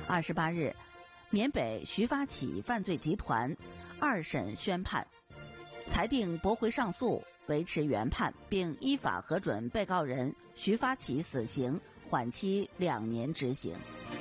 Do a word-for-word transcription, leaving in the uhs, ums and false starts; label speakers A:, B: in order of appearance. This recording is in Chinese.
A: 二十八日，缅北徐发起犯罪集团二审宣判，裁定驳回上诉，维持原判，并依法核准被告人徐发起死刑，缓期两年执行。